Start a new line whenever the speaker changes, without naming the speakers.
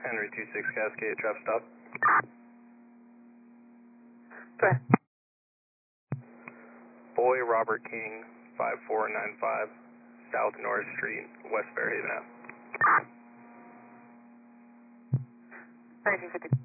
Henry 26 Cascade, traffic stop.
Go ahead.
Boy Robert King, 5495 South North Street, West Fairhaven Ave.
1950.